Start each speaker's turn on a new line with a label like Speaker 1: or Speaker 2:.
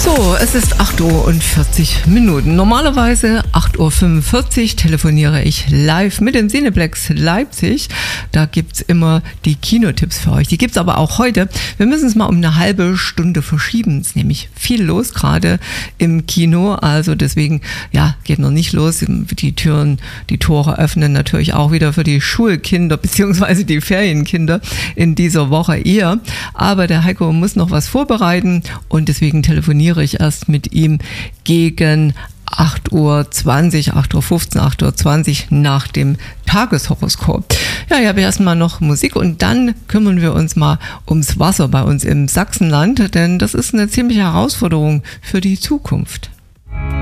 Speaker 1: So, es ist 8:40 Uhr. Normalerweise 8:45 Uhr telefoniere ich live mit dem Cineplex Leipzig. Da gibt's immer die Kinotipps für euch. Die gibt's aber auch heute. Wir müssen es mal um eine halbe Stunde verschieben. Es ist nämlich viel los gerade im Kino. Also deswegen, ja, geht noch nicht los. Die Tore öffnen natürlich auch wieder für die Schulkinder bzw. die Ferienkinder in dieser Woche eher. Aber der Heiko muss noch was vorbereiten und deswegen telefoniere ich erst mit ihm gegen 8:20 Uhr, 8:15 Uhr, 8:20 Uhr nach dem Tageshoroskop. Ja, ich habe erstmal noch Musik und dann kümmern wir uns mal ums Wasser bei uns im Sachsenland, denn das ist eine ziemliche Herausforderung für die Zukunft.